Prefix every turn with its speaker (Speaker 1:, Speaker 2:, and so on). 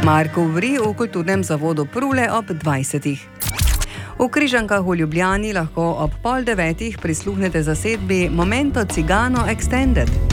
Speaker 1: Marko Vri v kulturnem zavodu Prule ob 20. V Križankah v Ljubljani lahko ob 8:30 prisluhnete zasedbi Momento Cigano Extended.